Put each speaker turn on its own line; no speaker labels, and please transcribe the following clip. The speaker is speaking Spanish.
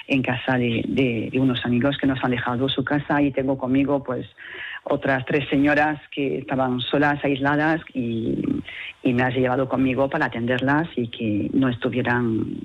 en casa de unos amigos que nos han dejado su casa, y tengo conmigo pues otras 3 señoras que estaban solas, aisladas, y me has llevado conmigo para atenderlas y que no estuvieran